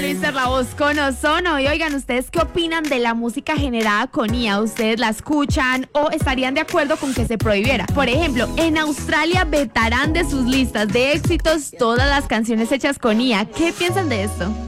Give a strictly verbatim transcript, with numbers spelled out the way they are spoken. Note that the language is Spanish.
mister La Voz con Ozono. Y oigan, ¿ustedes qué opinan de la música generada con I A? ¿Ustedes la escuchan o estarían de acuerdo con que se prohibiera? Por ejemplo, en Australia vetarán de sus listas de éxitos todas las canciones hechas con I A. ¿Qué piensan de esto?